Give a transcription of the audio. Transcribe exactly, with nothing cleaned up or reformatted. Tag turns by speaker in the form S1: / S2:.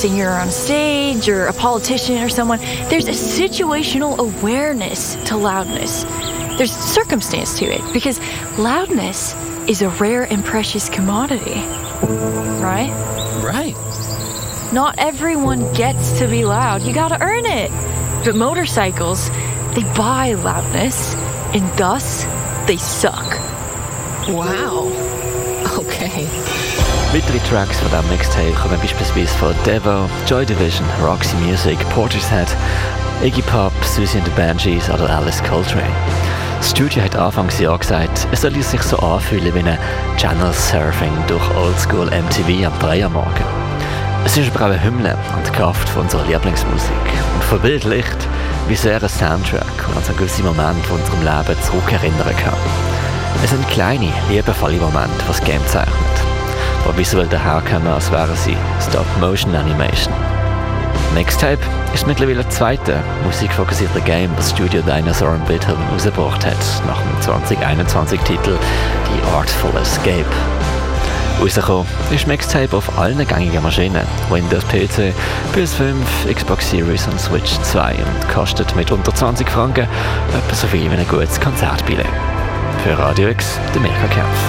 S1: singer on stage or a politician or someone, there's a situational awareness to loudness. There's circumstance to it because loudness is a rare and precious commodity, right?
S2: Right.
S1: Not everyone gets to be loud. You gotta earn it. But motorcycles, they buy loudness and thus they suck.
S2: Wow. Okay.
S3: Weitere Tracks von diesem Mixtape kommen beispielsweise von Devo, Joy Division, Roxy Music, Portishead, Iggy Pop, Susie and the Banshees oder Alice Coltrane. Das Studio hat anfangs Jahr gesagt, es soll sich so anfühlen wie ein Channel-Surfing durch Oldschool M T V am drei Uhr morgen. Es ist aber auch eine Hymne an die Kraft von unserer Lieblingsmusik und verbildlicht, wie sehr ein Soundtrack uns an gewisse Momente von unserem Leben zurückerinnern kann. Es sind kleine, liebevolle Momente, die das Game zeichnet, die visuell daherkommen, als wären sie Stop-Motion-Animation. Mixtape ist mittlerweile das zweite musikfokussierte Game, das Studio Dinosaur und Beethoven rausgebracht hat, nach dem zwanzig einundzwanzig-Titel The Artful Escape. Rausgekommen ist Mixtape auf allen gängigen Maschinen, Windows P C, P S fünf, Xbox Series und Switch zwei und kostet mit unter zwanzig Franken etwa so viel wie ein gutes Konzertbillett. Für Radio X, der Mirka Kempf.